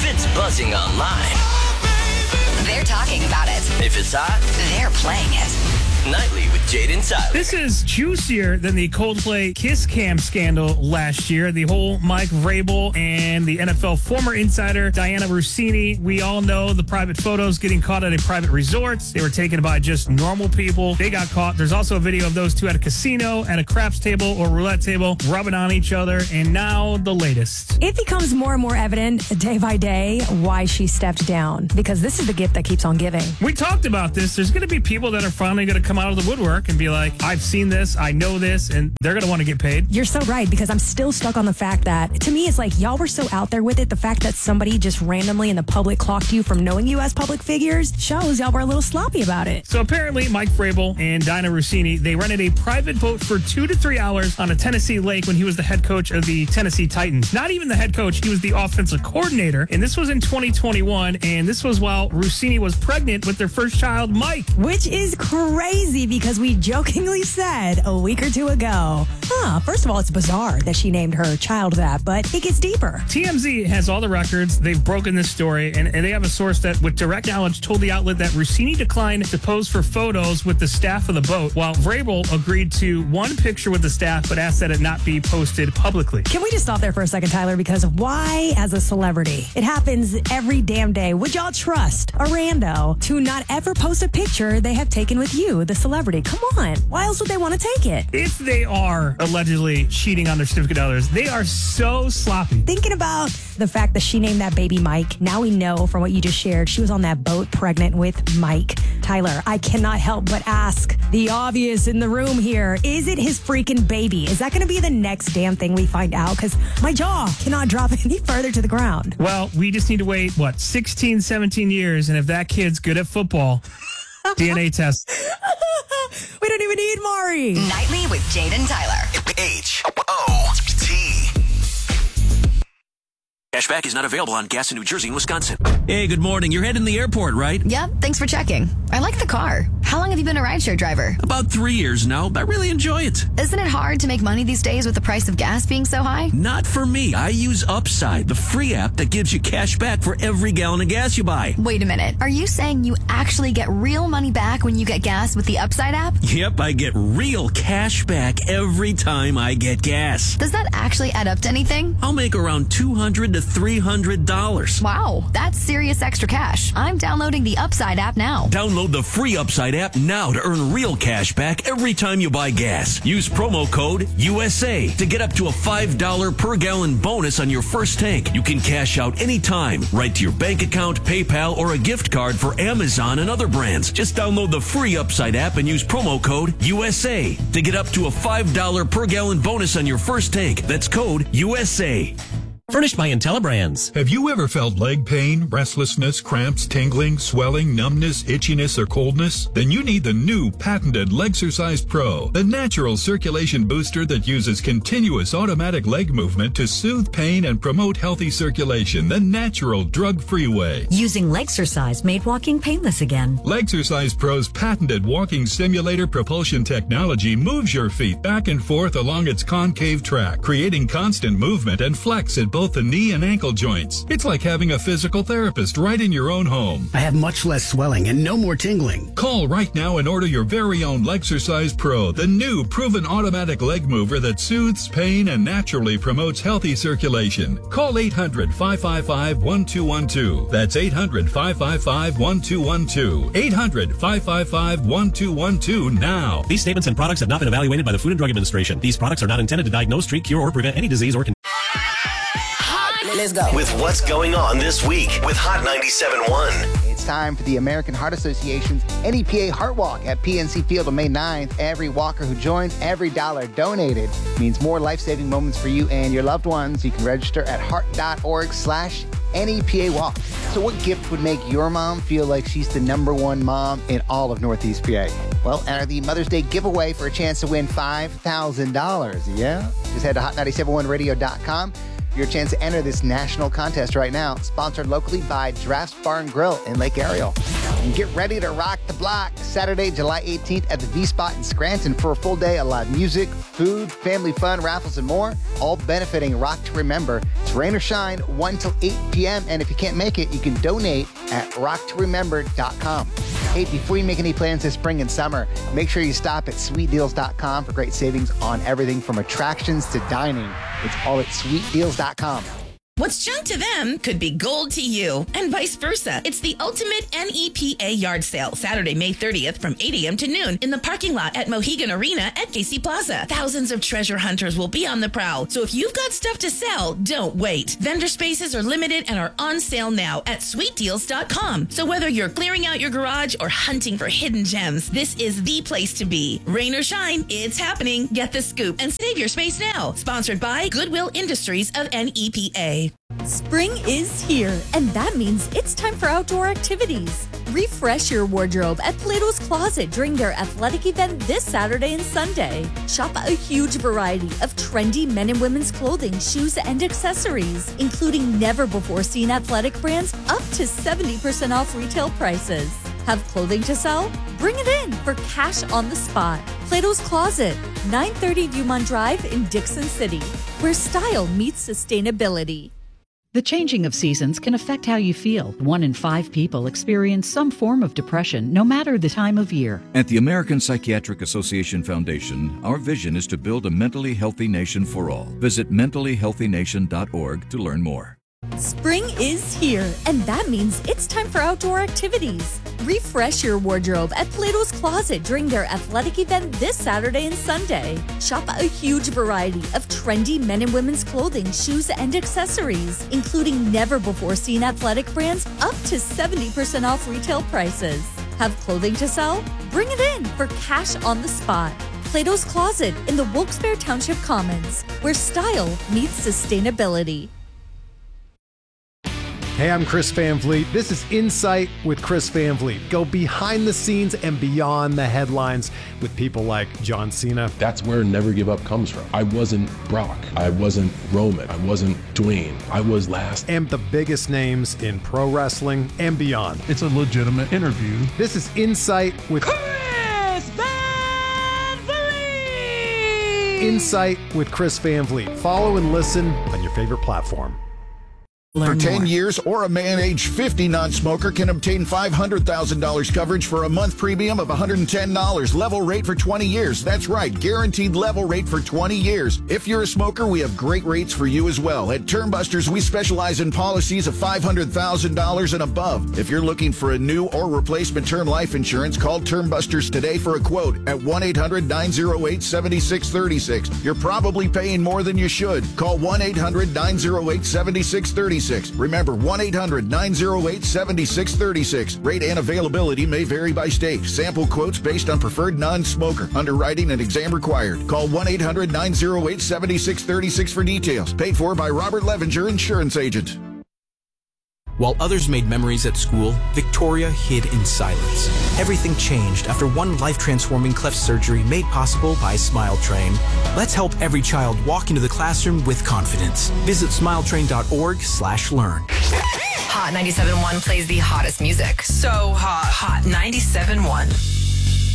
If it's buzzing online, they're talking about it. if it's hot, They're playing it. Nightly with Jade and Tyler. This is juicier than the Coldplay Kiss Cam scandal last year. The whole Mike Vrabel and the NFL former insider Diana Russini. We all know the private photos getting caught at a private resort. They were taken by just normal people. They got caught. There's also a video of those two at a casino, at a craps table or roulette table, rubbing on each other. And now the latest. It becomes more and more evident day by day why she stepped down, because this is the gift that keeps on giving. We talked about this. There's going to be people that are finally going to come out of the woodwork and be like, I've seen this, I know this, and they're going to want to get paid. You're so right, because I'm still stuck on the fact that, to me, it's like y'all were so out there with it. The fact that somebody just randomly in the public clocked you from knowing you as public figures shows y'all were a little sloppy about it. So apparently, Mike Vrabel and Diana Russini, they rented a private boat for 2 to 3 hours on a Tennessee lake when he was the head coach of the Tennessee Titans. Not even the head coach, he was the offensive coordinator. And this was in 2021, and this was while Russini was pregnant with their first child, Mike. Which is crazy, because we jokingly said a week or two ago, first of all, it's bizarre that she named her child that, but it gets deeper. TMZ has all the records. They've broken this story, and they have a source that, with direct knowledge, told the outlet that Russini declined to pose for photos with the staff of the boat, while Vrabel agreed to one picture with the staff, but asked that it not be posted publicly. Can we just stop there for a second, Tyler? Because why, as a celebrity, it happens every damn day, would y'all trust a rando to not ever post a picture they have taken with you, the celebrity? Come on. Why else would they want to take it? If they are allegedly cheating on their significant others, they are so sloppy. Thinking about the fact that she named that baby Mike, now we know from what you just shared, she was on that boat pregnant with Mike. Tyler, I cannot help but ask the obvious in the room here. Is it his freaking baby? Is that going to be the next damn thing we find out? Because my jaw cannot drop any further to the ground. Well, we just need to wait, 16, 17 years, and if that kid's good at football, DNA test. We don't even need Maury. Nightly with Jade and Tyler. H-O-T. Cashback is not available on gas in New Jersey and Wisconsin. Hey, good morning. You're heading to the airport, right? Yep, thanks for checking. I like the car. How long have you been a rideshare driver? About 3 years now, but I really enjoy it. Isn't it hard to make money these days with the price of gas being so high? Not for me. I use Upside, the free app that gives you cash back for every gallon of gas you buy. Wait a minute. Are you saying you actually get real money back when you get gas with the Upside app? Yep, I get real cash back every time I get gas. Does that actually add up to anything? I'll make around $200 to $300. Wow, that's serious extra cash. I'm downloading the Upside app now. Download the free Upside app now to earn real cash back every time you buy gas. Use promo code USA to get up to a $5 per gallon bonus on your first tank. You can cash out anytime, right to your bank account, PayPal, or a gift card for Amazon and other brands. Just download the free Upside app and use promo code USA to get up to a $5 per gallon bonus on your first tank. That's code USA. Furnished by IntelliBrands. Have you ever felt leg pain, restlessness, cramps, tingling, swelling, numbness, itchiness, or coldness? Then you need the new patented Legsercise Pro, the natural circulation booster that uses continuous automatic leg movement to soothe pain and promote healthy circulation the natural drug-free way. Using Legsercise made walking painless again. Legsercise Pro's patented walking simulator propulsion technology moves your feet back and forth along its concave track, creating constant movement and flex at both the knee and ankle joints. It's like having a physical therapist right in your own home. I have much less swelling and no more tingling. Call right now and order your very own Legsercise Pro, the new proven automatic leg mover that soothes pain and naturally promotes healthy circulation. Call 800-555-1212. That's 800-555-1212. 800-555-1212 now. These statements and products have not been evaluated by the Food and Drug Administration. These products are not intended to diagnose, treat, cure, or prevent any disease or condition. Let's go. With what's going on this week with Hot 97.1. It's time for the American Heart Association's NEPA Heart Walk at PNC Field on May 9th. Every walker who joins, every dollar donated means more life-saving moments for you and your loved ones. You can register at heart.org/NEPA Walk. So what gift would make your mom feel like she's the #1 mom in all of Northeast PA? Well, enter the Mother's Day giveaway for a chance to win $5,000. Yeah? Just head to hot971radio.com. Your chance to enter this national contest right now, sponsored locally by Drafts Bar and Grill in Lake Ariel. And get ready to rock the block Saturday, July 18th at the V-Spot in Scranton for a full day of live music, food, family fun, raffles, and more, all benefiting Rock to Remember. It's rain or shine, 1 till 8 p.m. And if you can't make it, you can donate at rocktoremember.com. Hey, before you make any plans this spring and summer, make sure you stop at sweetdeals.com for great savings on everything from attractions to dining. It's all at sweetdeals.com. What's junk to them could be gold to you, and vice versa. It's the ultimate NEPA yard sale, Saturday, May 30th from 8 a.m. to noon in the parking lot at Mohegan Arena at KC Plaza. Thousands of treasure hunters will be on the prowl, so if you've got stuff to sell, don't wait. Vendor spaces are limited and are on sale now at sweetdeals.com. So whether you're clearing out your garage or hunting for hidden gems, this is the place to be. Rain or shine, it's happening. Get the scoop and save your space now. Sponsored by Goodwill Industries of NEPA. Spring is here, and that means it's time for outdoor activities. Refresh your wardrobe at Plato's Closet during their athletic event this Saturday and Sunday. Shop a huge variety of trendy men and women's clothing, shoes, and accessories, including never-before-seen athletic brands up to 70% off retail prices. Have clothing to sell? Bring it in for cash on the spot. Plato's Closet, 930 Viewmont Drive in Dixon City, where style meets sustainability. The changing of seasons can affect how you feel. 1 in 5 people experience some form of depression, no matter the time of year. At the American Psychiatric Association Foundation, our vision is to build a mentally healthy nation for all. Visit mentallyhealthynation.org to learn more. Spring is here, and that means it's time for outdoor activities. Refresh your wardrobe at Plato's Closet during their athletic event this Saturday and Sunday. Shop a huge variety of trendy men and women's clothing, shoes, and accessories, including never-before-seen athletic brands up to 70% off retail prices. Have clothing to sell? Bring it in for cash on the spot. Plato's Closet in the Wilkes-Barre Township Commons, where style meets sustainability. Hey, I'm Chris Van Vliet. This is Insight with Chris Van Vliet. Go behind the scenes and beyond the headlines with people like John Cena. That's where Never Give Up comes from. I wasn't Brock. I wasn't Roman. I wasn't Dwayne. I was last. And the biggest names in pro wrestling and beyond. It's a legitimate interview. This is Insight with Chris Van Vliet. Insight with Chris Van Vliet. Follow and listen on your favorite platform. For 10 years or a man age 50 non-smoker can obtain $500,000 coverage for a month premium of $110. Level rate for 20 years. That's right, guaranteed level rate for 20 years. If you're a smoker, we have great rates for you as well. At Termbusters, we specialize in policies of $500,000 and above. If you're looking for a new or replacement term life insurance, call Termbusters today for a quote at 1-800-908-7636. You're probably paying more than you should. Call 1-800-908-7636. Remember, 1-800-908-7636. Rate and availability may vary by state. Sample quotes based on preferred non-smoker. Underwriting and exam required. Call 1-800-908-7636 for details. Paid for by Robert Levenger, Insurance Agent. While others made memories at school, Victoria hid in silence. Everything changed after one life-transforming cleft surgery made possible by Smile Train. Let's help every child walk into the classroom with confidence. Visit smiletrain.org/learn. Hot 97.1 plays the hottest music. So hot. Hot 97.1.